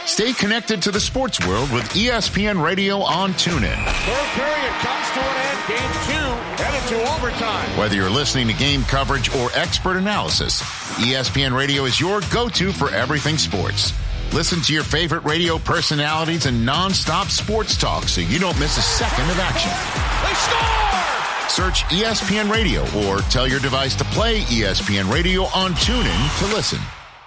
Stay connected to the sports world with ESPN Radio on TuneIn. Third period comes to an end. Game 2 headed to overtime. Whether you're listening to game coverage or expert analysis, ESPN Radio is your go-to for everything sports. Listen to your favorite radio personalities and non-stop sports talk so you don't miss a second of action. They score! Search ESPN Radio or tell your device to play ESPN Radio on TuneIn to listen.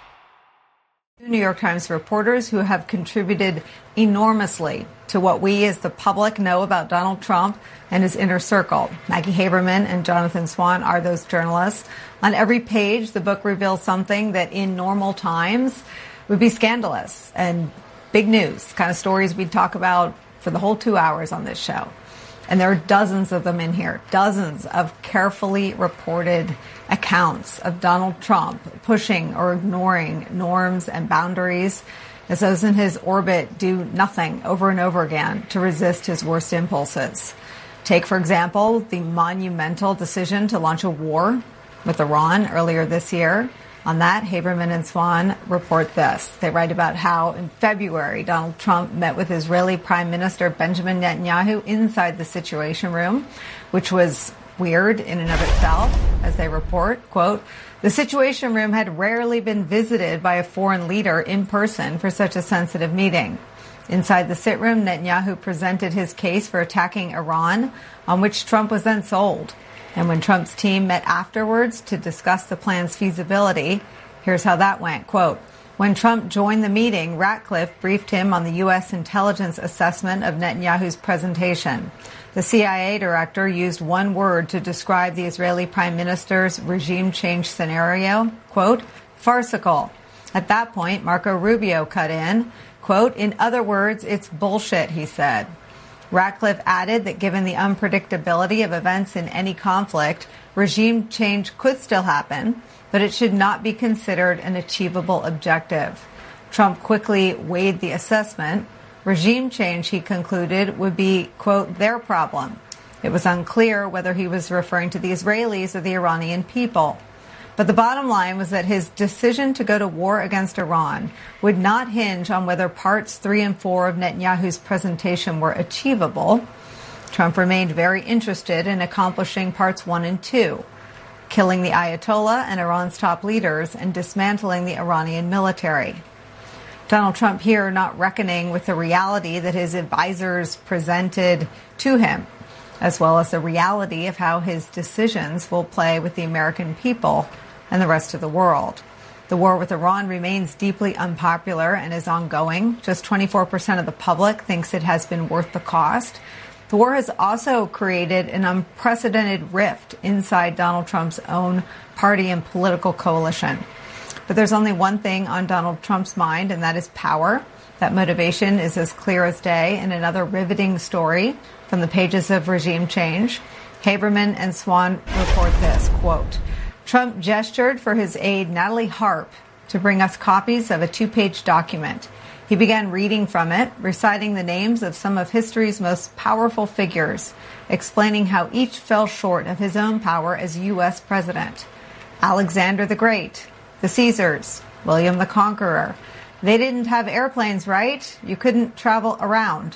New York Times reporters who have contributed enormously to what we as the public know about Donald Trump and his inner circle. Maggie Haberman and Jonathan Swan are those journalists. On every page, the book reveals something that in normal times would be scandalous and big news, kind of stories we'd talk about for the whole 2 hours on this show. And there are dozens of them in here, dozens of carefully reported accounts of Donald Trump pushing or ignoring norms and boundaries as those in his orbit do nothing over and over again to resist his worst impulses. Take, for example, the monumental decision to launch a war with Iran earlier this year. On that, Haberman and Swan report this. They write about how in February, Donald Trump met with Israeli Prime Minister Benjamin Netanyahu inside the Situation Room, which was weird in and of itself, as they report. Quote, the Situation Room had rarely been visited by a foreign leader in person for such a sensitive meeting. Inside the sit room, Netanyahu presented his case for attacking Iran, on which Trump was then sold. And when Trump's team met afterwards to discuss the plan's feasibility, here's how that went. Quote, when Trump joined the meeting, Ratcliffe briefed him on the U.S. intelligence assessment of Netanyahu's presentation. The CIA director used one word to describe the Israeli prime minister's regime change scenario, quote, farcical. At that point, Marco Rubio cut in, quote, in other words, it's bullshit, he said. Ratcliffe added that given the unpredictability of events in any conflict, regime change could still happen, but it should not be considered an achievable objective. Trump quickly weighed the assessment. Regime change, he concluded, would be, quote, their problem. It was unclear whether he was referring to the Israelis or the Iranian people. But the bottom line was that his decision to go to war against Iran would not hinge on whether parts 3 and 4 of Netanyahu's presentation were achievable. Trump remained very interested in accomplishing parts 1 and 2, killing the Ayatollah and Iran's top leaders and dismantling the Iranian military. Donald Trump here not reckoning with the reality that his advisors presented to him, as well as the reality of how his decisions will play with the American people and the rest of the world. The war with Iran remains deeply unpopular and is ongoing. Just 24% of the public thinks it has been worth the cost. The war has also created an unprecedented rift inside Donald Trump's own party and political coalition. But there's only one thing on Donald Trump's mind, and that is power. That motivation is as clear as day in another riveting story from the pages of Regime Change. Haberman and Swan report this, quote, Trump gestured for his aide, Natalie Harp, to bring us copies of a 2-page document. He began reading from it, reciting the names of some of history's most powerful figures, explaining how each fell short of his own power as U.S. president. Alexander the Great, the Caesars, William the Conqueror. They didn't have airplanes, right? You couldn't travel around.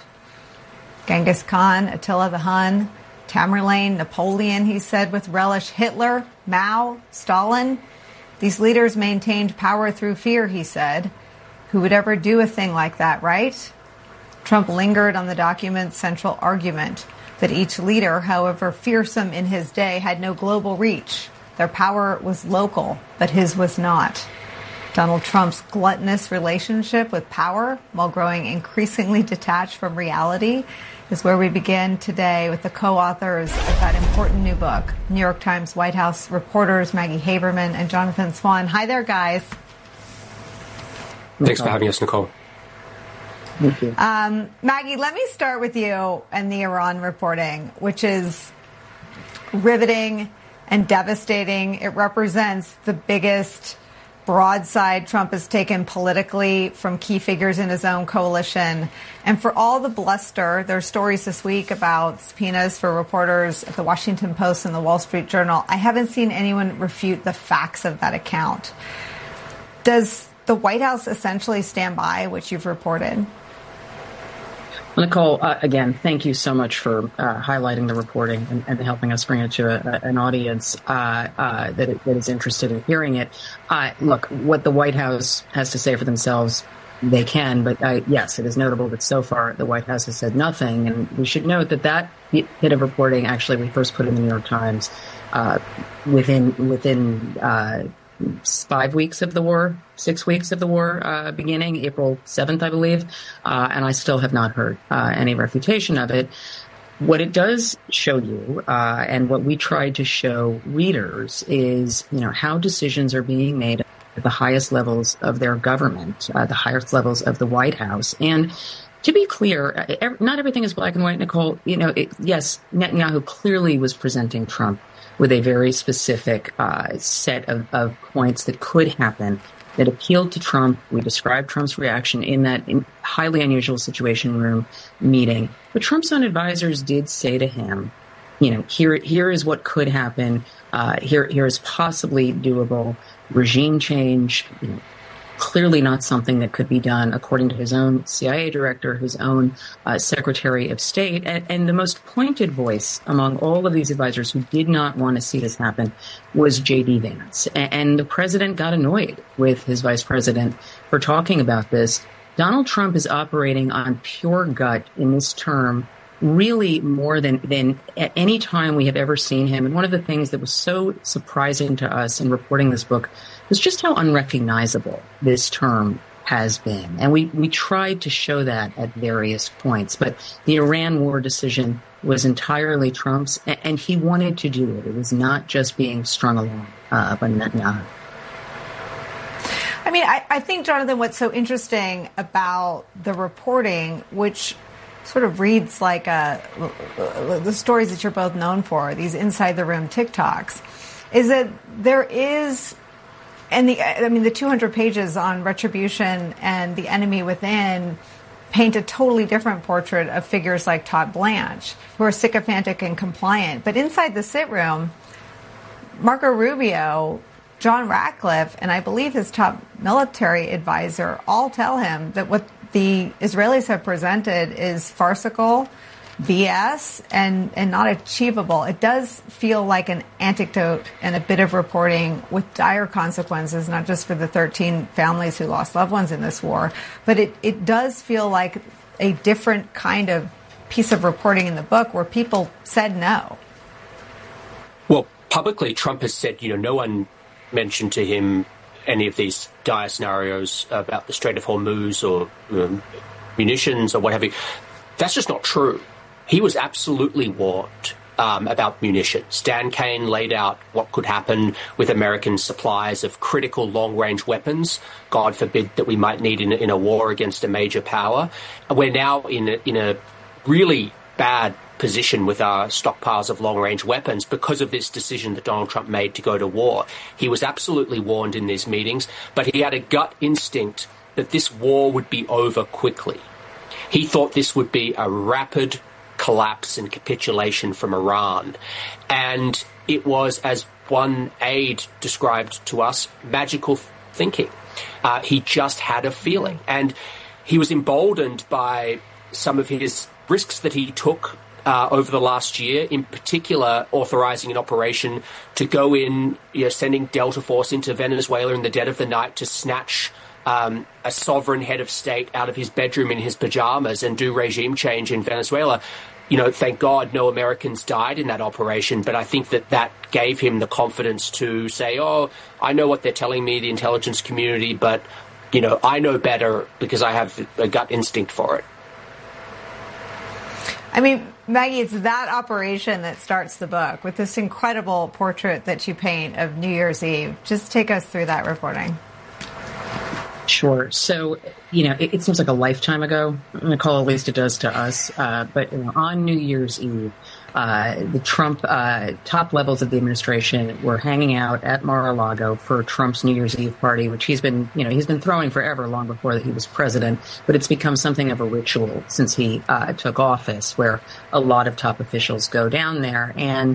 Genghis Khan, Attila the Hun, Tamerlane, Napoleon, he said with relish, Hitler, Mao, Stalin. These leaders maintained power through fear, he said. Who would ever do a thing like that, right? Trump lingered on the document's central argument that each leader, however fearsome in his day, had no global reach. Their power was local, but his was not. Donald Trump's gluttonous relationship with power, while growing increasingly detached from reality, is where we begin today with the co-authors of that important new book, New York Times White House reporters Maggie Haberman and Jonathan Swan. Hi there, guys. Thanks for having us, Nicole. Thank you. Maggie, let me start with you and the Iran reporting, which is riveting and devastating. It represents the biggest broadside Trump has taken politically from key figures in his own coalition. And for all the bluster, there are stories this week about subpoenas for reporters at the Washington Post and the Wall Street Journal. I haven't seen anyone refute the facts of that account. Does the the White House essentially stand by what you've reported? Well, Nicole, again, thank you so much for highlighting the reporting and helping us bring it to an audience that is interested in hearing it. Look, what the White House has to say for themselves, they can. But yes, it is notable that so far the White House has said nothing. And we should note that bit of reporting, actually, we first put in the New York Times within 5 weeks of the war, 6 weeks of the war beginning, April 7th, I believe, and I still have not heard any refutation of it. What it does show you, and what we tried to show readers, is how decisions are being made at the highest levels of their government, the highest levels of the White House. And to be clear, not everything is black and white, Nicole. Yes, Netanyahu clearly was presenting Trump with a very specific set of points that could happen that appealed to Trump. We described Trump's reaction in that highly unusual Situation Room meeting. But Trump's own advisors did say to him, here is what could happen. Here is possibly doable. Regime change, clearly not something that could be done, according to his own CIA director, his own Secretary of State. And the most pointed voice among all of these advisors who did not want to see this happen was J.D. Vance. And the president got annoyed with his vice president for talking about this. Donald Trump is operating on pure gut in this term, really more than at any time we have ever seen him. And one of the things that was so surprising to us in reporting this book was just how unrecognizable this term has been. And we tried to show that at various points. But the Iran war decision was entirely Trump's, and he wanted to do it. It was not just being strung along by Netanyahu. I mean, I think, Jonathan, what's so interesting about the reporting, which sort of reads like the stories that you're both known for, these inside the room TikToks, is that there is, and the 200 pages on retribution and the enemy within paint a totally different portrait of figures like Todd Blanche, who are sycophantic and compliant. But inside the sit room, Marco Rubio, John Ratcliffe, and I believe his top military advisor all tell him that what the Israelis have presented is farcical, BS, and not achievable. It does feel like an anecdote and a bit of reporting with dire consequences, not just for the 13 families who lost loved ones in this war, but it does feel like a different kind of piece of reporting in the book where people said no. Well, publicly, Trump has said, no one mentioned to him any of these dire scenarios about the Strait of Hormuz or munitions or what have you. That's just not true. He was absolutely warned about munitions. Dan Kane laid out what could happen with American supplies of critical long-range weapons. God forbid that we might need in a war against a major power. We're now in a really bad position with our stockpiles of long-range weapons because of this decision that Donald Trump made to go to war. He was absolutely warned in these meetings, but he had a gut instinct that this war would be over quickly. He thought this would be a rapid collapse and capitulation from Iran. And it was, as one aide described to us, magical thinking. He just had a feeling. And he was emboldened by some of his risks that he took over the last year, in particular authorizing an operation to go in, sending Delta Force into Venezuela in the dead of the night to snatch a sovereign head of state out of his bedroom in his pajamas and do regime change in Venezuela. Thank God no Americans died in that operation, but I think that gave him the confidence to say, I know what they're telling me, the intelligence community, but, I know better because I have a gut instinct for it. I mean, Maggie, it's that operation that starts the book with this incredible portrait that you paint of New Year's Eve. Just take us through that reporting. Sure. So, it seems like a lifetime ago, Nicole, at least it does to us. But on New Year's Eve, the Trump top levels of the administration were hanging out at Mar-a-Lago for Trump's New Year's Eve party, which he's been throwing forever, long before that he was president. But it's become something of a ritual since he took office, where a lot of top officials go down there. And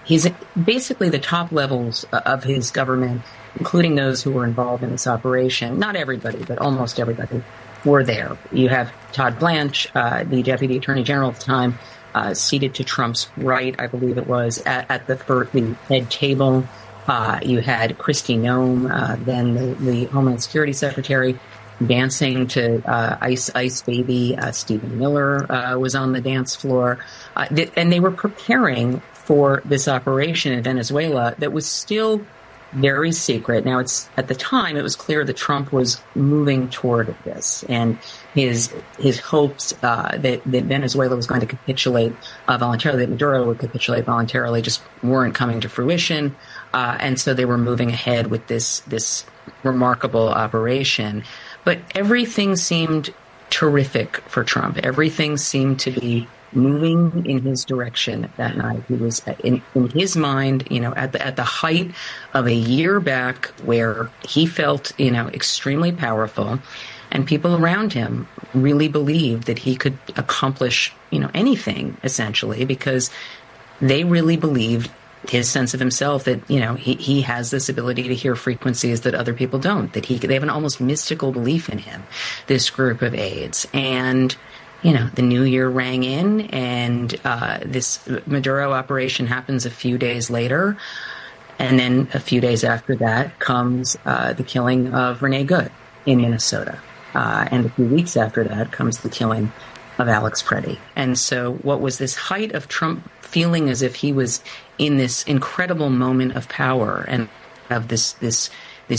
he's basically the top levels of his government, including those who were involved in this operation. Not everybody, but almost everybody were there. You have Todd Blanche, the Deputy Attorney General at the time, seated to Trump's right, I believe it was, at the head table. You had Kristi Noem, then the Homeland Security Secretary, dancing to Ice Baby. Stephen Miller was on the dance floor. And they were preparing for this operation in Venezuela that was still very secret. Now, at the time, it was clear that Trump was moving toward this, and his hopes that Venezuela was going to capitulate voluntarily, that Maduro would capitulate voluntarily, just weren't coming to fruition. And so they were moving ahead with this remarkable operation. But everything seemed terrific for Trump. Everything seemed to be moving in his direction that night. He was, in his mind, at the height of a year back where he felt, extremely powerful, and people around him really believed that he could accomplish, anything, essentially, because they really believed his sense of himself that, he has this ability to hear frequencies that other people don't, that they have an almost mystical belief in him, this group of aides. And the new year rang in, and this Maduro operation happens a few days later. And then a few days after that comes the killing of Renee Good in Minnesota. And a few weeks after that comes the killing of Alex Preddy. And so what was this height of Trump feeling as if he was in this incredible moment of power and of this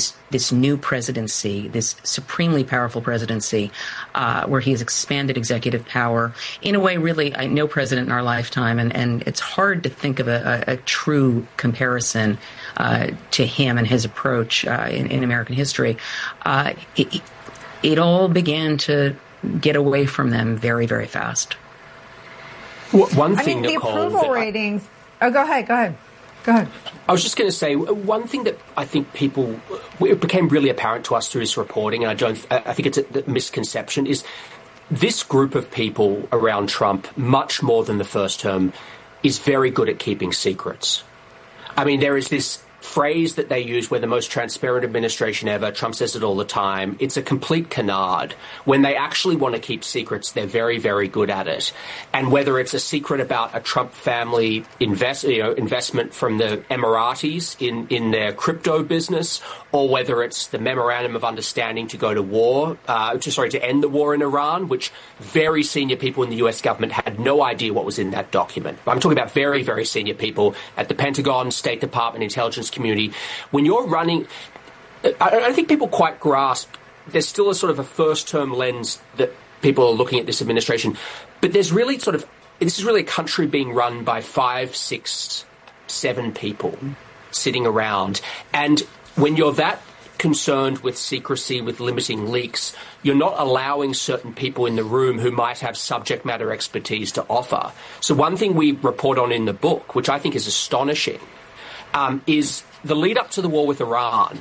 new presidency, this supremely powerful presidency, where he has expanded executive power in a way really no president in our lifetime, and it's hard to think of a true comparison to him and his approach in American history. It all began to get away from them very, very fast. One thing, the Nicole, approval ratings. Oh, go ahead. I was just going to say, one thing that I think it became really apparent to us through this reporting, and I think it's a misconception, is this group of people around Trump, much more than the first term, is very good at keeping secrets. I mean, there is this phrase that they use, we're the most transparent administration ever. Trump says it all the time. It's a complete canard. When they actually want to keep secrets, they're very, very good at it. And whether it's a secret about a Trump family investment from the Emiratis in their crypto business, or whether it's the memorandum of understanding to go to war, to end the war in Iran, which very senior people in the U.S. government had no idea what was in that document. I'm talking about very, very senior people at the Pentagon, State Department, intelligence community. When you're running, I don't think people quite grasp, there's still a sort of a first-term lens that people are looking at this administration, but there's really this is really a country being run by 5, 6, 7 people sitting around. And when you're that concerned with secrecy, with limiting leaks, you're not allowing certain people in the room who might have subject matter expertise to offer. So one thing we report on in the book, which I think is astonishing, is the lead up to the war with Iran.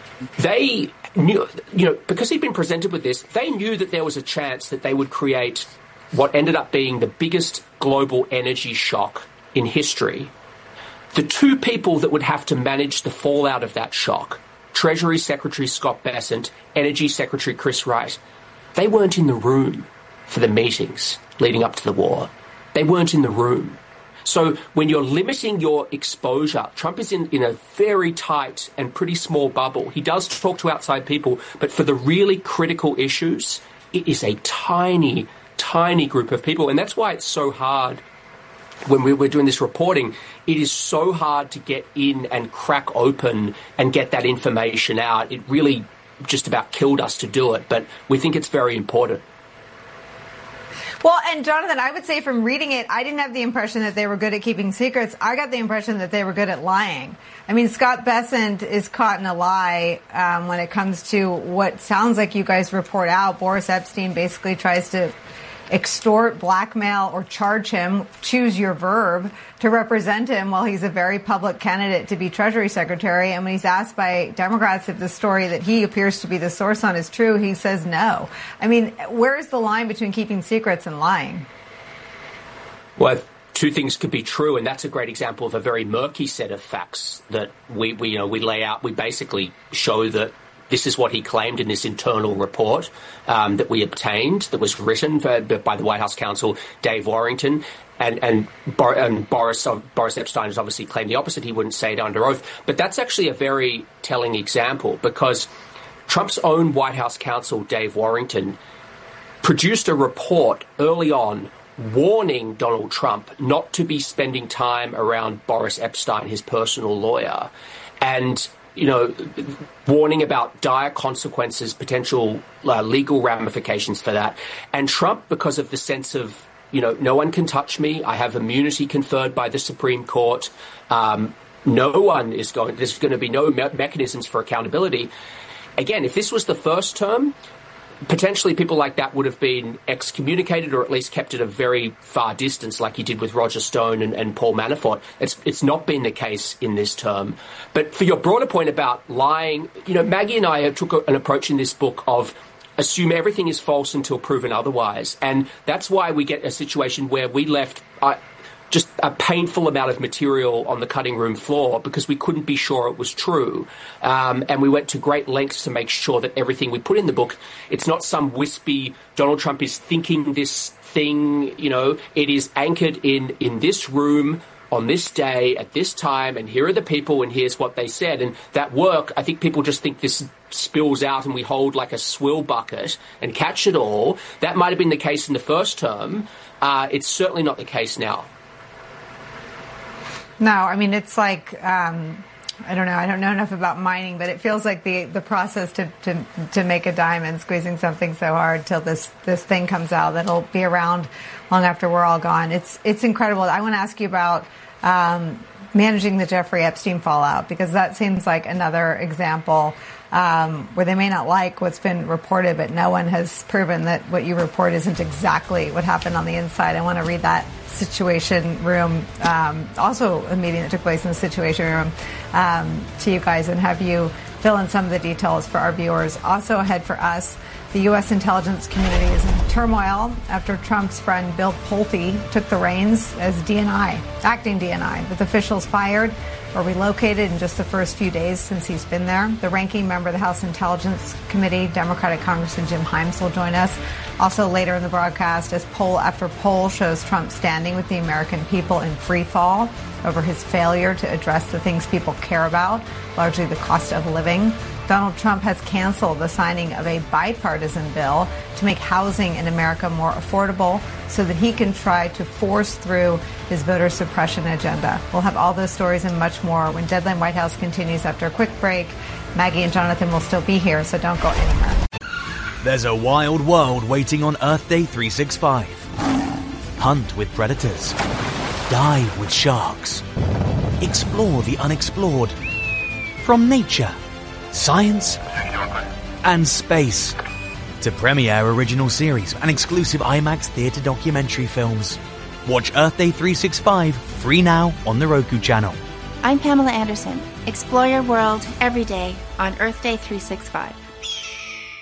They knew, because he'd been presented with this, they knew that there was a chance that they would create what ended up being the biggest global energy shock in history. The two people that would have to manage the fallout of that shock, Treasury Secretary Scott Bessent, Energy Secretary Chris Wright, they weren't in the room for the meetings leading up to the war. They weren't in the room. So when you're limiting your exposure, Trump is in a very tight and pretty small bubble. He does talk to outside people, but for the really critical issues, it is a tiny, tiny group of people. And that's why it's so hard when we're doing this reporting. It is so hard to get in and crack open and get that information out. It really just about killed us to do it, but we think it's very important. Well, and Jonathan, I would say from reading it, I didn't have the impression that they were good at keeping secrets. I got the impression that they were good at lying. I mean, Scott Bessent is caught in a lie when it comes to what sounds like you guys report out. Boris Epstein basically tries to extort, blackmail, or charge him, choose your verb, to represent him while he's a very public candidate to be Treasury Secretary. And when he's asked by Democrats if the story that he appears to be the source on is true, he says no. I mean, where is the line between keeping secrets and lying? Well, two things could be true, and that's a great example of a very murky set of facts that we lay out. We basically show that this is what he claimed in this internal report that we obtained, that was written by the White House counsel, Dave Warrington. And Boris Epstein has obviously claimed the opposite. He wouldn't say it under oath. But that's actually a very telling example, because Trump's own White House counsel, Dave Warrington, produced a report early on warning Donald Trump not to be spending time around Boris Epstein, his personal lawyer, and warning about dire consequences, potential legal ramifications for that. And Trump, because of the sense of, no one can touch me, I have immunity conferred by the Supreme Court, there's going to be no mechanisms for accountability. Again, if this was the first term, potentially people like that would have been excommunicated, or at least kept at a very far distance, like he did with Roger Stone and Paul Manafort. It's not been the case in this term. But for your broader point about lying, Maggie and I took an approach in this book of assume everything is false until proven otherwise. And that's why we get a situation where we left just a painful amount of material on the cutting room floor because we couldn't be sure it was true. And we went to great lengths to make sure that everything we put in the book, it's not some wispy, Donald Trump is thinking this thing, it is anchored in this room on this day at this time, and here are the people and here's what they said. And that work, I think people just think this spills out and we hold like a swill bucket and catch it all. That might have been the case in the first term. It's certainly not the case now. No, I mean, it's like, I don't know. I don't know enough about mining, but it feels like the process to make a diamond, squeezing something so hard till this thing comes out that'll be around long after we're all gone. It's incredible. I want to ask you about managing the Jeffrey Epstein fallout, because that seems like another example where they may not like what's been reported, but no one has proven that what you report isn't exactly what happened on the inside. I want to read that Situation Room, also a meeting that took place in the Situation Room, to you guys, and have you fill in some of the details for our viewers. Also ahead for us, the U.S. intelligence community is in turmoil after Trump's friend Bill Pulte took the reins as DNI, acting DNI, with officials fired or relocated in just the first few days since he's been there. The ranking member of the House Intelligence Committee, Democratic Congressman Jim Himes, will join us. Also later in the broadcast, as poll after poll shows Trump standing with the American people in free fall over his failure to address the things people care about, largely the cost of living. Donald Trump has canceled the signing of a bipartisan bill to make housing in America more affordable so that he can try to force through his voter suppression agenda. We'll have all those stories and much more when Deadline White House continues after a quick break. Maggie and Jonathan will still be here, so don't go anywhere. There's a wild world waiting on Earth Day 365. Hunt with predators. Dive with sharks. Explore the unexplored. From nature, science, and space to premiere original series and exclusive IMAX theatre documentary films. Watch Earth Day 365 free now on the Roku channel. I'm Pamela Anderson. Explore your world every day on Earth Day 365.